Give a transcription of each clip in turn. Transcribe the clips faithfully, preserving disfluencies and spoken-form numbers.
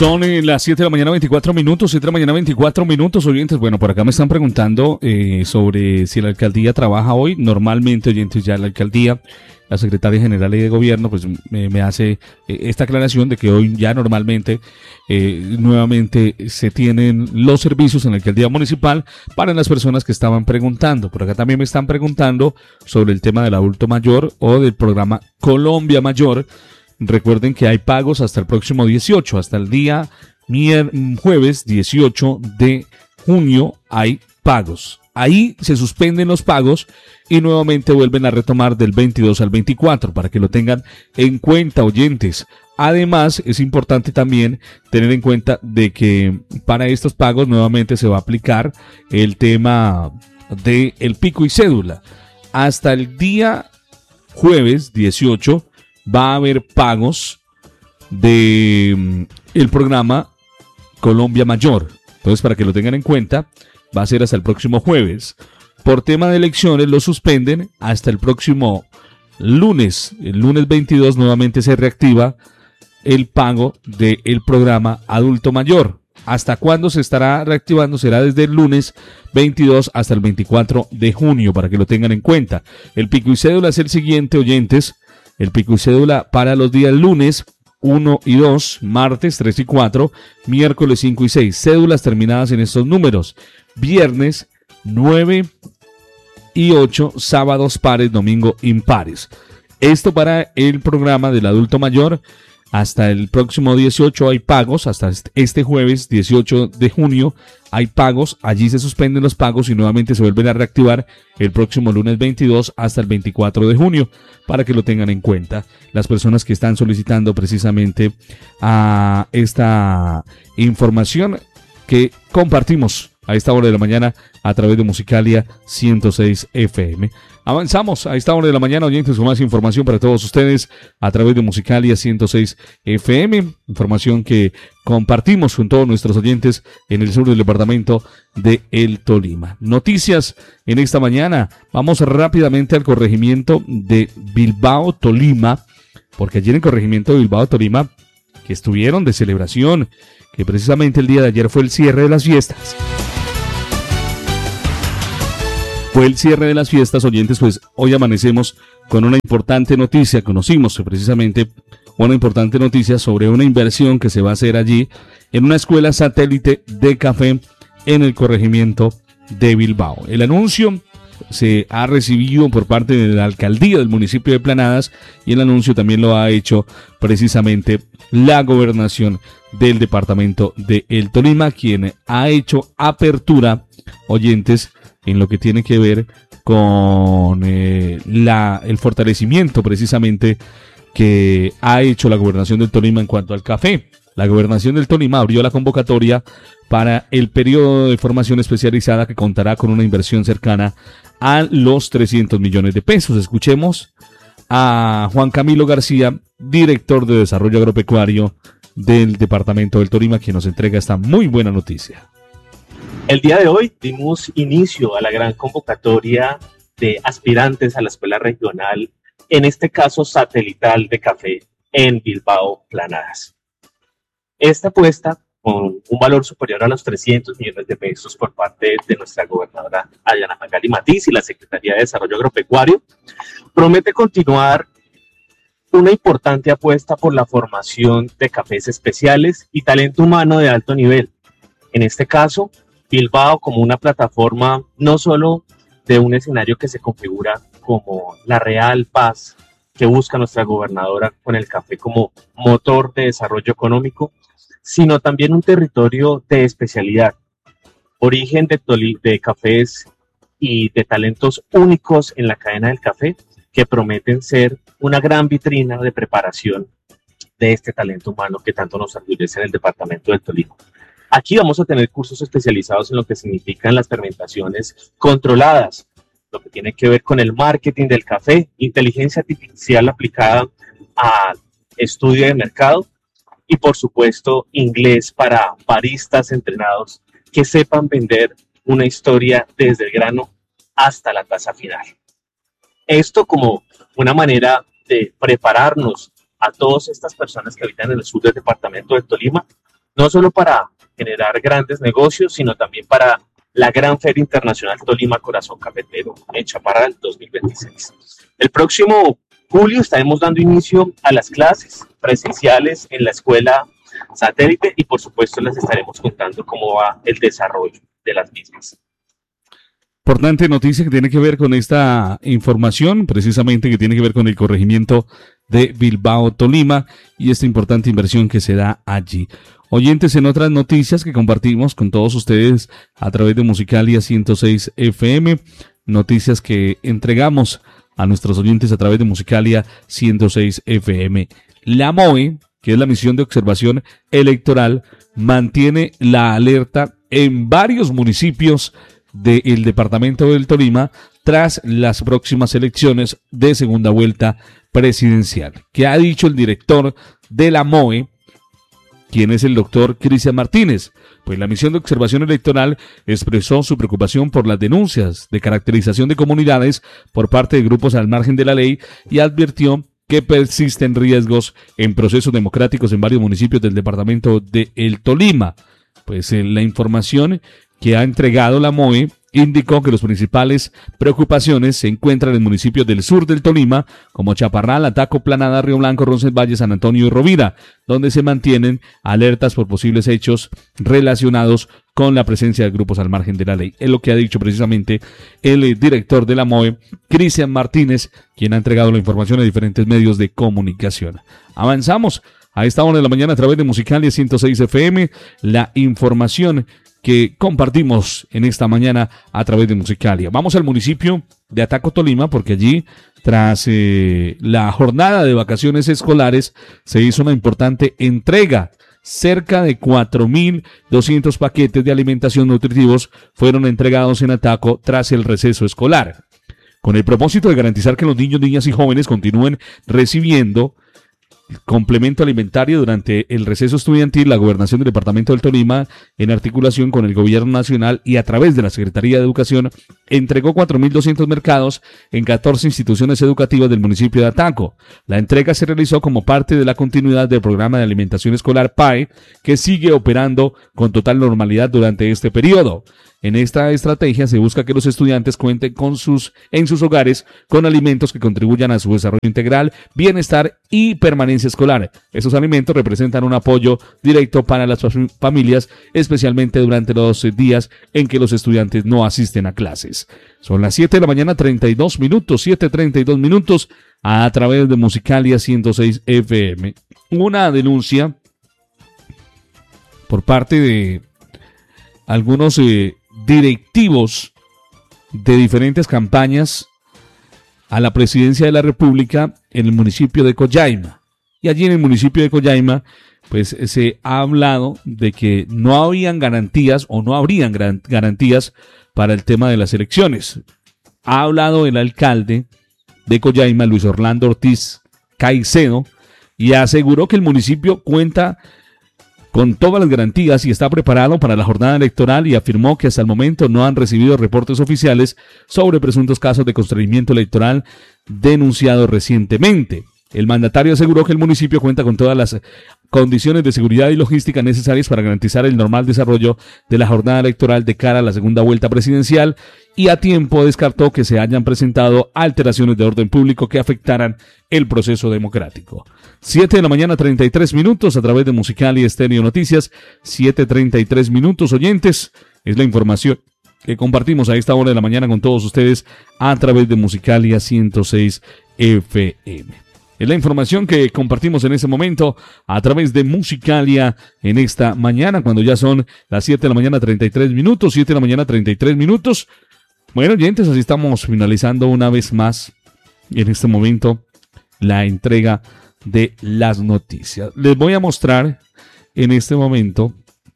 Son eh, las siete de la mañana, veinticuatro minutos, siete de la mañana, veinticuatro minutos, oyentes. Bueno, por acá me están preguntando eh, sobre si la alcaldía trabaja hoy. Normalmente, oyentes, ya la alcaldía, la secretaria general de gobierno, pues me, me hace eh, esta aclaración de que hoy ya normalmente eh, nuevamente se tienen los servicios en la alcaldía municipal para las personas que estaban preguntando. Por acá también me están preguntando sobre el tema del adulto mayor o del programa Colombia Mayor. Recuerden que hay pagos hasta el próximo dieciocho, hasta el día mier- jueves dieciocho de junio hay pagos. Ahí se suspenden los pagos y nuevamente vuelven a retomar del veintidós al veinticuatro para que lo tengan en cuenta, oyentes. Además, es importante también tener en cuenta de que para estos pagos nuevamente se va a aplicar el tema de el pico y cédula. Hasta el día jueves dieciocho va a haber pagos de mm, el programa Colombia Mayor. Entonces, para que lo tengan en cuenta, va a ser hasta el próximo jueves. Por tema de elecciones lo suspenden hasta el próximo lunes. El lunes veintidós nuevamente se reactiva el pago del programa Adulto Mayor. ¿Hasta cuándo se estará reactivando? Será desde el lunes veintidós hasta el veinticuatro de junio, para que lo tengan en cuenta. El pico y cédula es el siguiente, oyentes. El pico y cédula para los días lunes uno y dos, martes tres y cuatro, miércoles cinco y seis. Cédulas terminadas en estos números. Viernes nueve y ocho, sábados pares, domingo impares. Esto para el programa del adulto mayor. Hasta el próximo dieciocho hay pagos, hasta este jueves dieciocho de junio hay pagos, allí se suspenden los pagos y nuevamente se vuelven a reactivar el próximo lunes veintidós hasta el veinticuatro de junio, para que lo tengan en cuenta las personas que están solicitando precisamente a esta información que compartimos a esta hora de la mañana a través de Musicalia ciento seis F M. Avanzamos a esta hora de la mañana, oyentes, con más información para todos ustedes a través de Musicalia ciento seis F M, información que compartimos con todos nuestros oyentes en el sur del departamento de El Tolima. Noticias en esta mañana. Vamos rápidamente al corregimiento de Bilbao, Tolima, porque ayer en el corregimiento de Bilbao, Tolima, que estuvieron de celebración, que precisamente el día de ayer fue el cierre de las fiestas. Fue el cierre de las fiestas, oyentes, pues hoy amanecemos con una importante noticia. Conocimos precisamente una importante noticia sobre una inversión que se va a hacer allí en una escuela satélite de café en el corregimiento de Bilbao. El anuncio se ha recibido por parte de la alcaldía del municipio de Planadas y el anuncio también lo ha hecho precisamente la gobernación del departamento de El Tolima, quien ha hecho apertura, oyentes, en lo que tiene que ver con eh, la, el fortalecimiento precisamente que ha hecho la gobernación del Tolima en cuanto al café. La gobernación del Tolima abrió la convocatoria para el periodo de formación especializada que contará con una inversión cercana a los trescientos millones de pesos. Escuchemos a Juan Camilo García, director de Desarrollo Agropecuario del departamento del Tolima, quien nos entrega esta muy buena noticia. El día de hoy dimos inicio a la gran convocatoria de aspirantes a la escuela regional, en este caso satelital de café en Bilbao, Planadas. Esta apuesta, con un valor superior a los trescientos millones de pesos por parte de nuestra gobernadora Adriana Magali Matiz y la Secretaría de Desarrollo Agropecuario, promete continuar una importante apuesta por la formación de cafés especiales y talento humano de alto nivel. En este caso, Bilbao como una plataforma no solo de un escenario que se configura como la real paz que busca nuestra gobernadora con el café como motor de desarrollo económico, sino también un territorio de especialidad, origen de, toli- de cafés y de talentos únicos en la cadena del café que prometen ser una gran vitrina de preparación de este talento humano que tanto nos orgullece en el departamento del Tolima. Aquí vamos a tener cursos especializados en lo que significan las fermentaciones controladas, lo que tiene que ver con el marketing del café, inteligencia artificial aplicada a estudio de mercado y, por supuesto, inglés para baristas entrenados que sepan vender una historia desde el grano hasta la taza final. Esto como una manera de prepararnos a todas estas personas que habitan en el sur del departamento del Tolima no solo para generar grandes negocios, sino también para la Gran Feria Internacional Tolima Corazón Cafetero en Chaparral dos mil veintiséis. El próximo julio estaremos dando inicio a las clases presenciales en la escuela satélite y por supuesto les estaremos contando cómo va el desarrollo de las mismas. Importante noticia que tiene que ver con esta información, precisamente que tiene que ver con el corregimiento de Bilbao Tolima y esta importante inversión que se da allí. Oyentes, en otras noticias que compartimos con todos ustedes a través de Musicalia ciento seis F M, noticias que entregamos a nuestros oyentes a través de Musicalia ciento seis F M. La M O E, que es la misión de observación electoral, mantiene la alerta en varios municipios del departamento del Tolima tras las próximas elecciones de segunda vuelta presidencial. ¿Qué ha dicho el director de la M O E? ¿Quién es el doctor Cristian Martínez? Pues la misión de observación electoral expresó su preocupación por las denuncias de caracterización de comunidades por parte de grupos al margen de la ley y advirtió que persisten riesgos en procesos democráticos en varios municipios del departamento de El Tolima. Pues en la información que ha entregado la M O E indicó que las principales preocupaciones se encuentran en municipios del sur del Tolima, como Chaparral, Ataco, Planada, Río Blanco, Roncesvalles, San Antonio y Rovira, donde se mantienen alertas por posibles hechos relacionados con la presencia de grupos al margen de la ley. Es lo que ha dicho precisamente el eh, director de la M O E, Cristian Martínez, quien ha entregado la información a diferentes medios de comunicación. Avanzamos a esta hora de la mañana a través de Musicalia ciento seis F M, la información que compartimos en esta mañana a través de Musicalia. Vamos al municipio de Ataco, Tolima, porque allí, tras eh, la jornada de vacaciones escolares, se hizo una importante entrega. Cerca de cuatro mil doscientos paquetes de alimentación nutritivos fueron entregados en Ataco tras el receso escolar. Con el propósito de garantizar que los niños, niñas y jóvenes continúen recibiendo complemento alimentario durante el receso estudiantil, la Gobernación del Departamento del Tolima, en articulación con el Gobierno Nacional y a través de la Secretaría de Educación, entregó cuatro mil doscientos mercados en catorce instituciones educativas del municipio de Ataco. La entrega se realizó como parte de la continuidad del programa de alimentación escolar P A E, que sigue operando con total normalidad durante este periodo. En esta estrategia se busca que los estudiantes cuenten con sus, en sus hogares con alimentos que contribuyan a su desarrollo integral, bienestar y permanencia escolar. Estos alimentos representan un apoyo directo para las familias, especialmente durante los días en que los estudiantes no asisten a clases. Son las siete de la mañana, treinta y dos minutos, siete treinta y dos minutos, a través de Musicalia ciento seis F M. Una denuncia por parte de algunos eh, directivos de diferentes campañas a la presidencia de la República en el municipio de Collaima. Y allí en el municipio de Collaima, pues se ha hablado de que no habían garantías o no habrían garantías para el tema de las elecciones. Ha hablado el alcalde de Collaima, Luis Orlando Ortiz Caicedo, y aseguró que el municipio cuenta con todas las garantías y está preparado para la jornada electoral, y afirmó que hasta el momento no han recibido reportes oficiales sobre presuntos casos de constreñimiento electoral denunciados recientemente. El mandatario aseguró que el municipio cuenta con todas las condiciones de seguridad y logística necesarias para garantizar el normal desarrollo de la jornada electoral de cara a la segunda vuelta presidencial, y a tiempo descartó que se hayan presentado alteraciones de orden público que afectaran el proceso democrático. siete de la mañana, treinta y tres minutos, a través de Musicalia Estéreo Noticias, siete treinta y tres minutos, oyentes, es la información que compartimos a esta hora de la mañana con todos ustedes a través de Musicalia ciento seis F M. Es la información que compartimos en este momento a través de Musicalia en esta mañana, cuando ya son las siete de la mañana, treinta y tres minutos, siete de la mañana, treinta y tres minutos. Bueno, oyentes, así estamos finalizando una vez más en este momento la entrega de las noticias. Les voy a mostrar en este momento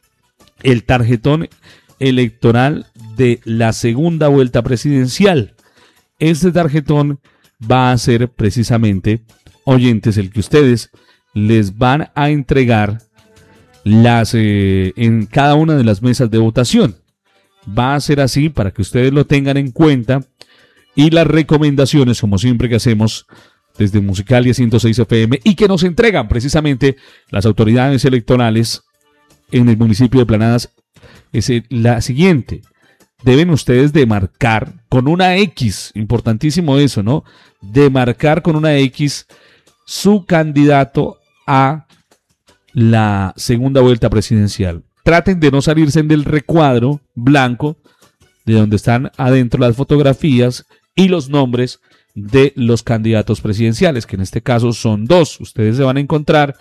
el tarjetón electoral de la segunda vuelta presidencial. Este tarjetón va a ser precisamente, oyentes, el que ustedes les van a entregar las eh, en cada una de las mesas de votación. Va a ser así para que ustedes lo tengan en cuenta, y las recomendaciones, como siempre que hacemos desde Musicalia ciento seis F M, y que nos entregan precisamente las autoridades electorales en el municipio de Planadas es la siguiente. Deben ustedes demarcar con una X, importantísimo eso, ¿no? Demarcar con una X su candidato a la segunda vuelta presidencial. Traten de no salirse del recuadro blanco de donde están adentro las fotografías y los nombres de los candidatos presidenciales, que en este caso son dos. Ustedes se van a encontrar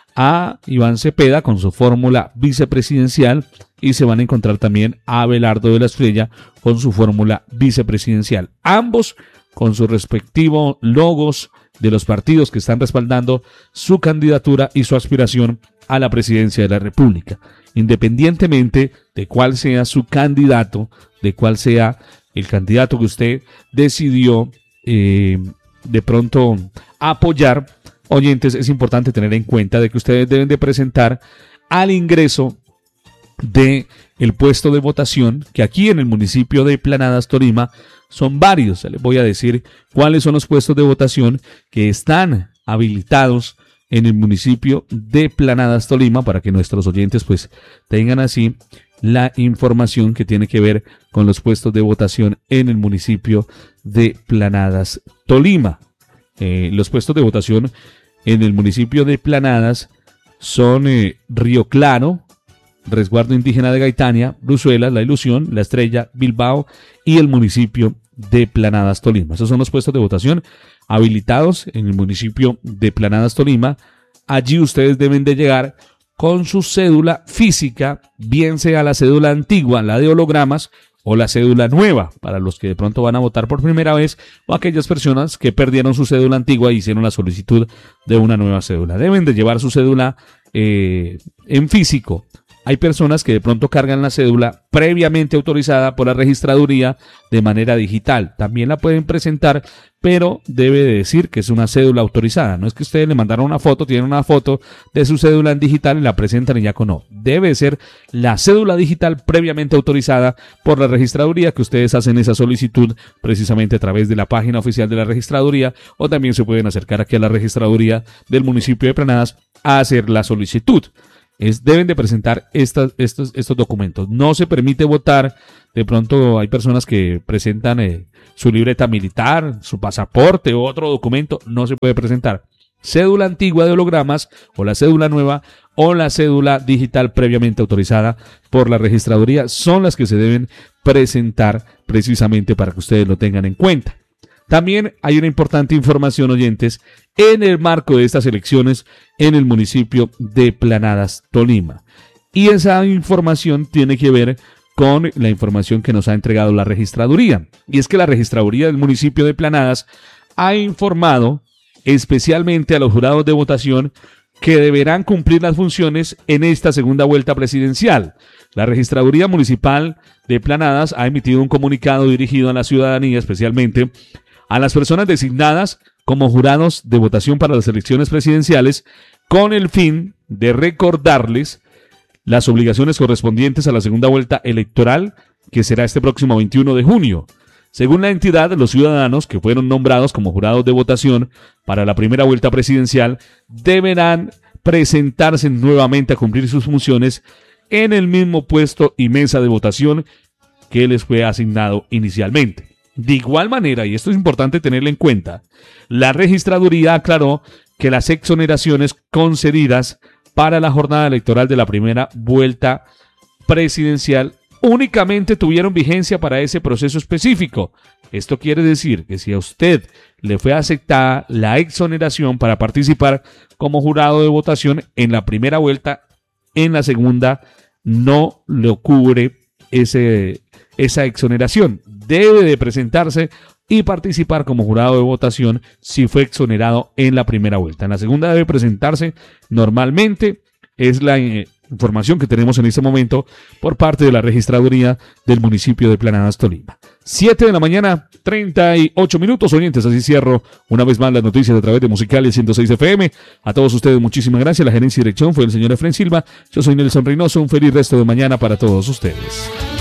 a Iván Cepeda con su fórmula vicepresidencial y se van a encontrar también a Abelardo de la Estrella con su fórmula vicepresidencial. Ambos con sus respectivos logos de los partidos que están respaldando su candidatura y su aspiración a la presidencia de la República. Independientemente de cuál sea su candidato, de cuál sea el candidato que usted decidió eh, de pronto apoyar, oyentes, es importante tener en cuenta de que ustedes deben de presentar al ingreso de el puesto de votación, que aquí en el municipio de Planadas, Tolima, son varios. Les voy a decir cuáles son los puestos de votación que están habilitados en el municipio de Planadas, Tolima, para que nuestros oyentes pues tengan así la información que tiene que ver con los puestos de votación en el municipio de Planadas, Tolima. Eh, los puestos de votación en el municipio de Planadas son eh, Río Claro, Resguardo Indígena de Gaitania, Bruzuelas, La Ilusión, La Estrella, Bilbao y el municipio de Planadas, Tolima. Esos son los puestos de votación habilitados en el municipio de Planadas, Tolima. Allí ustedes deben de llegar con su cédula física, bien sea la cédula antigua, la de hologramas, o la cédula nueva, para los que de pronto van a votar por primera vez, o aquellas personas que perdieron su cédula antigua y hicieron la solicitud de una nueva cédula. Deben de llevar su cédula eh, en físico. Hay personas que de pronto cargan la cédula previamente autorizada por la registraduría de manera digital. También la pueden presentar, pero debe de decir que es una cédula autorizada. No es que ustedes le mandaron una foto, tienen una foto de su cédula en digital y la presentan y ya con no. Debe ser la cédula digital previamente autorizada por la registraduría, que ustedes hacen esa solicitud precisamente a través de la página oficial de la registraduría, o también se pueden acercar aquí a la registraduría del municipio de Planadas a hacer la solicitud. Es, deben de presentar estas, estos, estos documentos. No se permite votar. De pronto hay personas que presentan eh, su libreta militar, su pasaporte o otro documento. No se puede presentar. Cédula antigua de hologramas o la cédula nueva o la cédula digital previamente autorizada por la registraduría son las que se deben presentar precisamente para que ustedes lo tengan en cuenta. También hay una importante información, oyentes, en el marco de estas elecciones en el municipio de Planadas, Tolima. Y esa información tiene que ver con la información que nos ha entregado la registraduría. Y es que la registraduría del municipio de Planadas ha informado especialmente a los jurados de votación que deberán cumplir las funciones en esta segunda vuelta presidencial. La registraduría municipal de Planadas ha emitido un comunicado dirigido a la ciudadanía, especialmente a las personas designadas como jurados de votación para las elecciones presidenciales, con el fin de recordarles las obligaciones correspondientes a la segunda vuelta electoral, que será este próximo veintiuno de junio. Según la entidad, los ciudadanos que fueron nombrados como jurados de votación para la primera vuelta presidencial deberán presentarse nuevamente a cumplir sus funciones en el mismo puesto y mesa de votación que les fue asignado inicialmente. De igual manera, y esto es importante tenerlo en cuenta, la registraduría aclaró que las exoneraciones concedidas para la jornada electoral de la primera vuelta presidencial únicamente tuvieron vigencia para ese proceso específico. Esto quiere decir que si a usted le fue aceptada la exoneración para participar como jurado de votación en la primera vuelta, en la segunda no le cubre ese, esa exoneración. Debe de presentarse y participar como jurado de votación si fue exonerado en la primera vuelta. En la segunda debe presentarse normalmente. Es la eh, información que tenemos en este momento por parte de la registraduría del municipio de Planadas, Tolima. siete de la mañana, treinta y ocho minutos, oyentes. Así cierro una vez más las noticias a través de Musicales ciento seis F M. A todos ustedes, muchísimas gracias. La gerencia y dirección fue el señor Efren Silva. Yo soy Nelson Reynoso. Un feliz resto de mañana para todos ustedes.